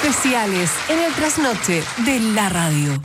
especiales en el trasnoche de la radio.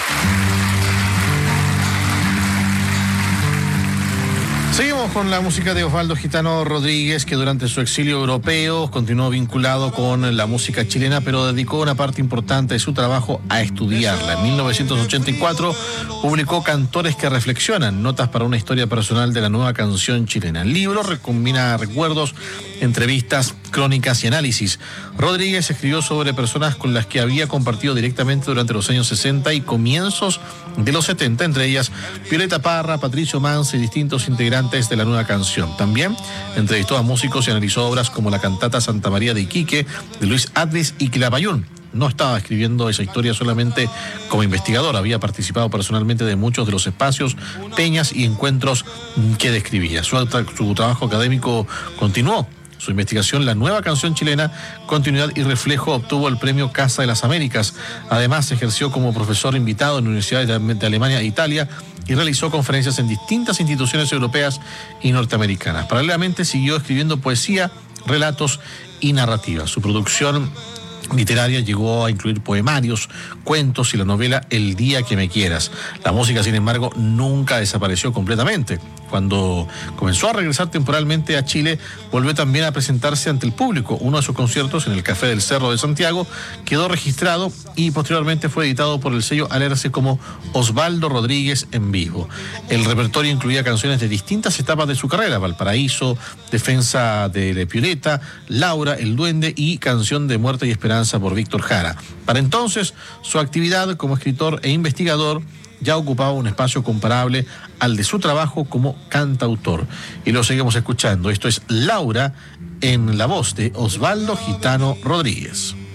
Seguimos con la música de Osvaldo Gitano Rodríguez, que durante su exilio europeo continuó vinculado con la música chilena, pero dedicó una parte importante de su trabajo a estudiarla. En 1984 publicó Cantores que reflexionan, notas para una historia personal de la nueva canción chilena. El libro combina recuerdos, entrevistas, crónicas y análisis. Rodríguez escribió sobre personas con las que había compartido directamente durante los años 60 y comienzos de los 70, entre ellas Violeta Parra, Patricio Manz y distintos integrantes de la nueva canción. También entrevistó a músicos y analizó obras como la cantata Santa María de Iquique, de Luis Advis y Quilapayún. No estaba escribiendo esa historia solamente como investigador, había participado personalmente de muchos de los espacios, peñas y encuentros que describía. Su trabajo académico continuó. Su investigación, La nueva canción chilena, continuidad y reflejo, obtuvo el premio Casa de las Américas. Además, ejerció como profesor invitado en universidades de Alemania e Italia y realizó conferencias en distintas instituciones europeas y norteamericanas. Paralelamente, siguió escribiendo poesía, relatos y narrativas. Su producción literaria llegó a incluir poemarios, cuentos y la novela El día que me quieras. La música, sin embargo, nunca desapareció completamente. Cuando comenzó a regresar temporalmente a Chile, volvió también a presentarse ante el público. Uno de sus conciertos en el Café del Cerro de Santiago quedó registrado y posteriormente fue editado por el sello Alerce como Osvaldo Rodríguez en vivo. El repertorio incluía canciones de distintas etapas de su carrera: Valparaíso, Defensa de Violeta, Laura, El Duende y Canción de Muerte y Esperanza por Víctor Jara. Para entonces, su actividad como escritor e investigador ya ocupaba un espacio comparable al de su trabajo como cantautor. Y lo seguimos escuchando. Esto es Laura, en la voz de Osvaldo Gitano Rodríguez.